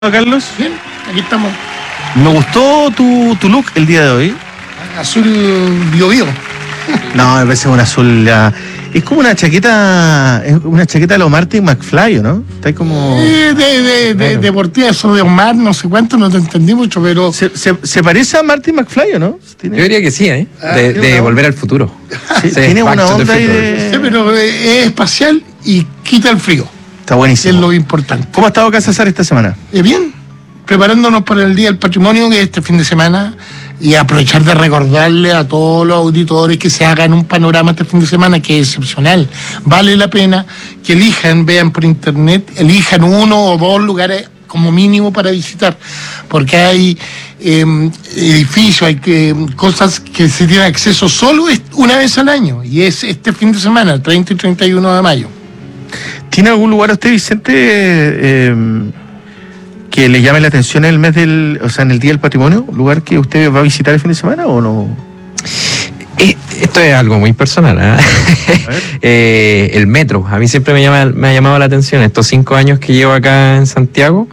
Carlos? Bien, aquí estamos. Me gustó tu look el día de hoy. Azul bio. No, me parece un azul ya. Es como una chaqueta. Es una chaqueta de los Martin McFly, ¿no? Está ahí como. De deportiva, eso de Omar, no sé cuánto, no te entendí mucho, pero. ¿Se parece a Martin McFly o no? Yo diría que sí, ¿eh? De Volver al Futuro. Sí, tiene una onda ahí de. Sí, pero es espacial y quita el frío. Está buenísimo. Es lo importante. ¿Cómo ha estado Casasar esta semana? Bien, preparándonos para el Día del Patrimonio, que es este fin de semana, y aprovechar de recordarle a todos los auditores que se hagan un panorama este fin de semana que es excepcional. Vale la pena que elijan, vean por internet, elijan uno o dos lugares como mínimo para visitar, porque hay edificios, hay cosas que se tienen acceso solo una vez al año, y es este fin de semana, el 30 y 31 de mayo. ¿Tiene algún lugar usted, Vicente, que le llame la atención en el mes en el Día del Patrimonio? ¿Un lugar que usted va a visitar el fin de semana o no? Esto es algo muy personal, ¿eh? El metro, a mí siempre me ha llamado la atención estos 5 años que llevo acá en Santiago,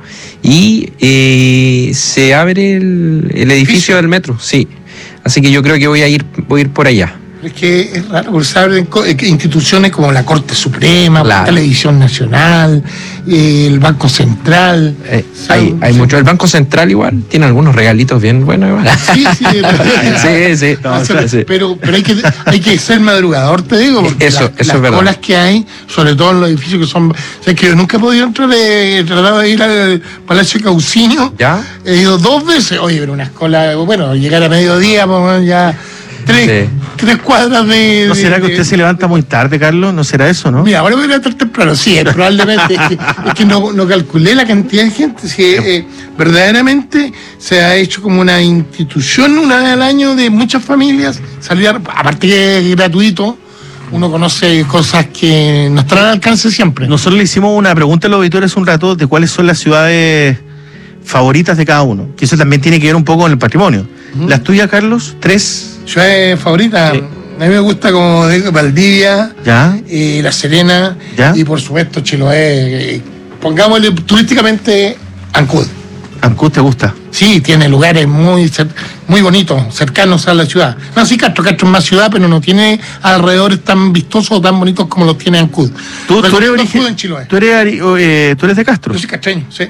y se abre el edificio del metro, sí. Así que yo creo que voy a ir por allá. Es que es raro, porque se abren instituciones como la Corte Suprema, la Televisión Nacional, el Banco Central. Hay mucho. El Banco Central igual tiene algunos regalitos bien buenos. Igual. Sí. Sí. Pero hay que ser madrugador, te digo, porque eso es verdad. Las colas que hay, sobre todo en los edificios que son... O sea, que yo nunca he podido entrar, he tratado de ir al Palacio Caucinho. ¿Ya? He ido 2 veces. Oye, pero una escuela, bueno, llegar a mediodía, pues ya... Tres cuadras de... ¿No será que usted se levanta muy tarde, Carlos? ¿No será eso, no? Mira, ahora voy a estar temprano, sí, probablemente. es que no calculé la cantidad de gente. Si verdaderamente se ha hecho como una institución una vez al año de muchas familias. Salir, aparte que es gratuito, uno conoce cosas que no están al alcance siempre. Nosotros le hicimos una pregunta a los auditores un rato de cuáles son las ciudades favoritas de cada uno, que eso también tiene que ver un poco con el patrimonio. ¿Las tuyas, Carlos? 3. Ciudades favoritas, sí. A mí me gusta como Valdivia, ¿ya? La Serena, ¿ya? Y por supuesto Chiloé. Pongámosle turísticamente Ancud. ¿Ancud te gusta? Sí, tiene lugares muy bonitos, cercanos a la ciudad. No, sí, Castro es más ciudad, pero no tiene alrededores tan vistosos o tan bonitos como los tiene Ancud. ¿Tú eres ¿Tú eres de Castro? Yo soy castreño, sí.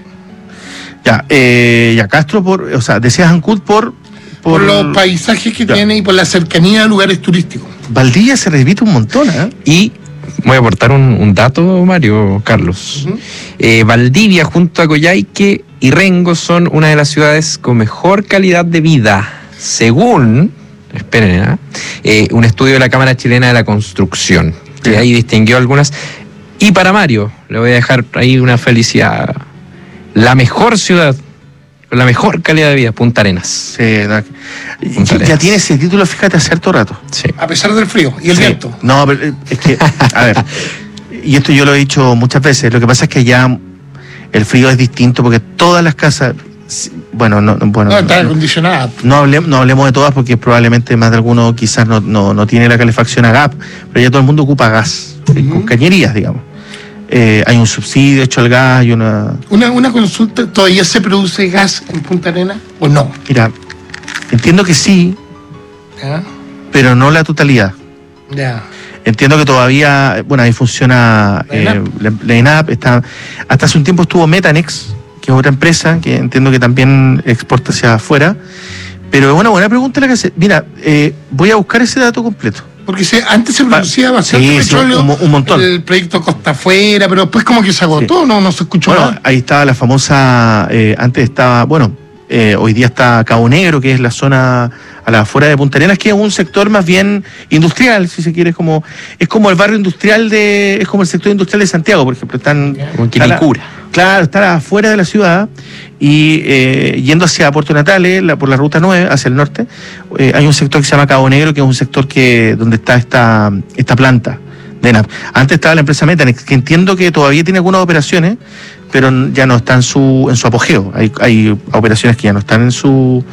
Ya, Castro, decías Ancud por los paisajes que tiene y por la cercanía a lugares turísticos. Valdivia se repite un montón, ¿eh? Y voy a aportar un dato, Mario, Carlos. Valdivia junto a Coyhaique y Rengo son una de las ciudades con mejor calidad de vida, según, esperen, un estudio de la Cámara Chilena de la Construcción, que ahí distinguió algunas. Y para Mario, le voy a dejar ahí una felicidad. La mejor ciudad, la mejor calidad de vida, Punta Arenas. Sí, ya tiene ese título, fíjate, hace harto rato. Sí. A pesar del frío y el viento. No, pero es que, a ver, y esto yo lo he dicho muchas veces, lo que pasa es que ya el frío es distinto porque todas las casas, no están acondicionadas. No hablemos de todas porque probablemente más de alguno quizás no tiene la calefacción a gas, pero ya todo el mundo ocupa gas, con cañerías, digamos. Hay un subsidio hecho al gas, hay una consulta. ¿Todavía se produce gas en Punta Arenas o no? Mira, entiendo que sí, pero no la totalidad. Ya. Entiendo que todavía, ahí funciona la ENAP, hasta hace un tiempo estuvo Metanex, que es otra empresa que entiendo que también exporta hacia afuera, pero es una buena pregunta la que hace. Mira, voy a buscar ese dato completo. Porque antes se producía bastante petróleo, un montón. El proyecto Costa Afuera, pero después como que se agotó, no se escuchó nada. Ahí estaba la famosa, antes estaba, hoy día está Cabo Negro, que es la zona a la afuera de Punta Arenas, que es un sector más bien industrial, si se quiere, es como el barrio industrial es como el sector industrial de Santiago, por ejemplo, están en Quilicura. Claro, está afuera de la ciudad y yendo hacia Puerto Natales, por la ruta 9, hacia el norte, hay un sector que se llama Cabo Negro, que es un sector donde está esta planta de ENAP. Antes estaba la empresa Metanex, que entiendo que todavía tiene algunas operaciones, pero ya no está en su apogeo. Hay operaciones que ya no están en su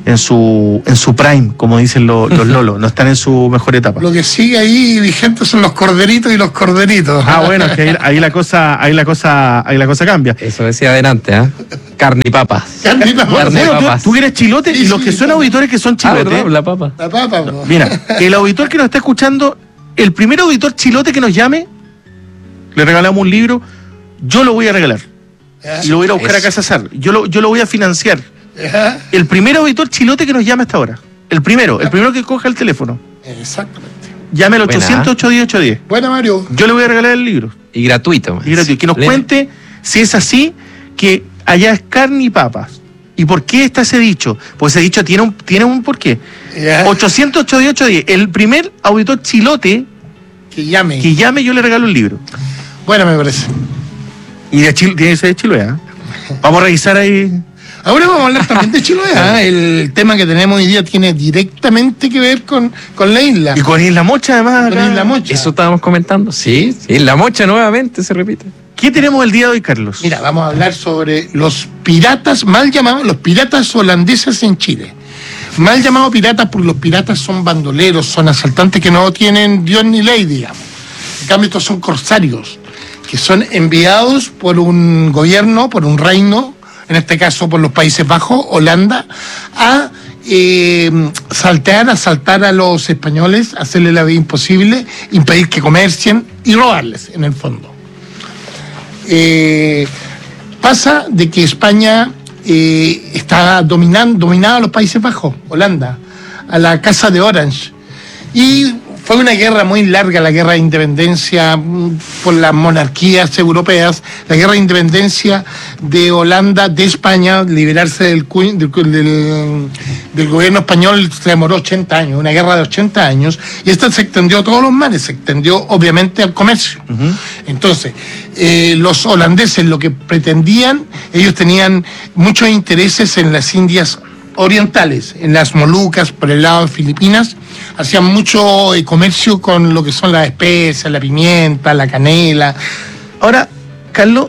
en su prime, como dicen los lolos, no están en su mejor etapa. Lo que sigue ahí vigente son los corderitos y los corderitos. Bueno, es que ahí la cosa cambia. Eso decía adelante, ¿ah? Carne y papas. Carne y papas. Carne y Bueno, papas. tú que eres chilote y los que son auditores que son chilotes. ¿verdad? La papa. La papa, po. Mira, el auditor que nos está escuchando, el primer auditor chilote que nos llame, le regalamos un libro, yo lo voy a regalar. Y lo voy a ir a buscar Eso. a Casa Sar. Yo lo voy a financiar. Ajá. El primer auditor chilote que nos llame hasta ahora. El primero que coja el teléfono. Exactamente. Llame al Buena. 800-810-810. Bueno, Mario. Yo le voy a regalar el libro. Y gratuito. Y gratuito. Que nos Lee. cuente si es así, que allá es carne y papas. ¿Y por qué está ese dicho? Pues ese dicho tiene un porqué. Ya. 800-810-810. El primer auditor chilote Que llame. que llame, yo le regalo el libro. Bueno, me parece. Y de Chile, tiene que ser de Chiloé, ¿eh? Vamos a revisar ahí. Ahora vamos a hablar también de Chiloé. El tema que tenemos hoy día tiene directamente que ver con la isla. Y con Isla Mocha, además. Con acá. Isla Mocha. Eso estábamos comentando. Sí, la mocha nuevamente se repite. ¿Qué tenemos el día de hoy, Carlos? Mira, vamos a hablar sobre los piratas, mal llamados, los piratas holandeses en Chile. Mal llamados piratas porque los piratas son bandoleros, son asaltantes que no tienen Dios ni ley, digamos. En cambio, estos son corsarios, que son enviados por un gobierno, por un reino, en este caso por los Países Bajos, Holanda, a asaltar a los españoles, hacerle la vida imposible, impedir que comercien y robarles, en el fondo. Pasa de que España está dominada a los Países Bajos, Holanda, a la Casa de Orange. Y fue una guerra muy larga, la guerra de independencia por las monarquías europeas, la guerra de independencia de Holanda, de España, liberarse del gobierno español se demoró 80 años, una guerra de 80 años, y esta se extendió a todos los mares, se extendió obviamente al comercio. Entonces, los holandeses lo que pretendían, ellos tenían muchos intereses en las Indias orientales, en las Molucas, por el lado de Filipinas, hacían mucho comercio con lo que son las especias, la pimienta, la canela. Ahora, Carlos,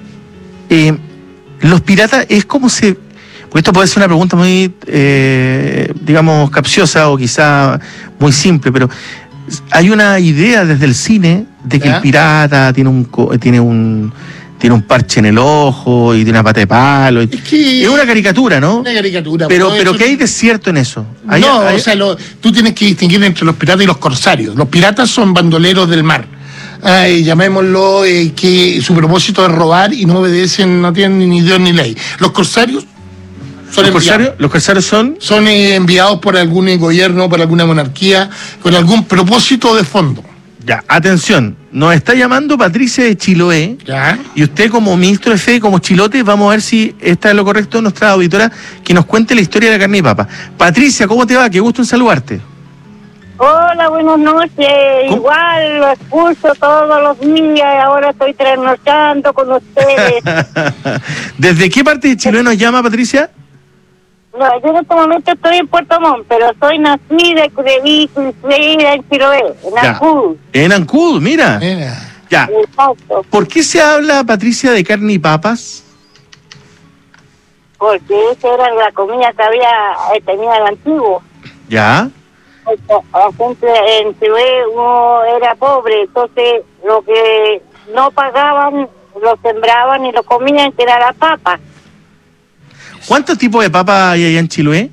los piratas es como se... Porque esto puede ser una pregunta muy, digamos, capciosa o quizá muy simple, pero hay una idea desde el cine de que ¿Ya? el pirata tiene un parche en el ojo y tiene una pata de palo. Es que Es una caricatura, ¿no? una caricatura. Pero eso- ¿qué hay de cierto en eso? o sea, tú tienes que distinguir entre los piratas y los corsarios. Los piratas son bandoleros del mar. Llamémoslo, que su propósito es robar y no obedecen, no tienen ni Dios ni ley. Los corsarios son los corsarios son... son enviados por algún gobierno, por alguna monarquía, con algún propósito de fondo. Ya, atención, nos está llamando Patricia de Chiloé. ¿Ya? Y usted como ministro de Fe, como chilote, vamos a ver si está en lo correcto nuestra auditora que nos cuente la historia de la carne y papa. Patricia, ¿cómo te va? Qué gusto en saludarte. Hola, buenas noches. ¿Cómo? Igual lo escucho todos los días y ahora estoy trasnochando con ustedes. ¿Desde qué parte de Chiloé nos llama, Patricia? No, yo en este momento estoy en Puerto Montt, pero soy nacida y criada en Chiloé, en Ya. Ancud. En Ancud, mira. Mira. Ya. Exacto. ¿Por qué se habla, Patricia, de carne y papas? Porque esa era la comida que tenía el antiguo. Ya. La gente en Chiloé uno era pobre, entonces lo que no pagaban lo sembraban y lo comían, que era la papa. ¿Cuántos tipos de papas hay allá en Chiloé?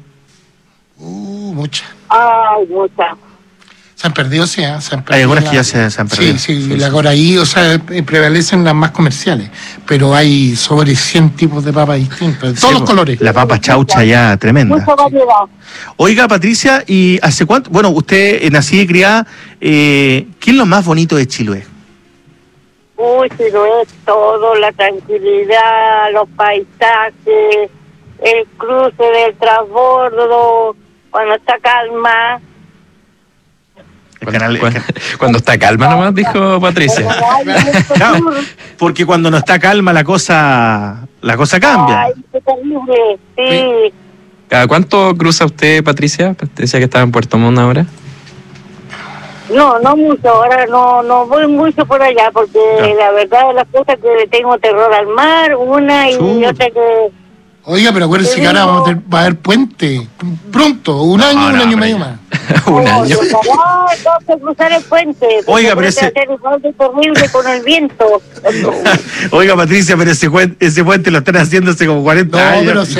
Muchas. Ay, muchas. Se han perdido, sí, ¿eh? Se han perdido. Hay algunas que ya se han perdido. Sí, la Coraí, o sea, prevalecen las más comerciales, pero hay sobre 100 tipos de papas distintas, de todos los Sí, colores. La papa chaucha ya, tremenda. Mucha variedad. Oiga, Patricia, ¿y hace cuánto? Bueno, usted nacida y criada, ¿qué es lo más bonito de Chiloé? Uy, Chiloé es todo, la tranquilidad, los paisajes, el cruce del transbordo, cuando está calma. Cuando está calma nomás, dijo Patricia. Claro, porque cuando no está calma la cosa cambia. Ay, qué terrible, sí. ¿Cada cuánto cruza usted, Patricia? Decía que estaba en Puerto Montt ahora. No mucho, ahora no voy mucho por allá, porque Ya. la verdad es las cosas que le tengo terror al mar, una y Chuta. otra que Oiga, pero acuérdense que ahora va a haber puente. Pronto, un año y medio más. Un año. No, que cruzar el puente. Oiga, pero ese... hacer un horrible con el viento. Oiga, Patricia, pero ese puente lo están haciendo hace como 40 años. Pero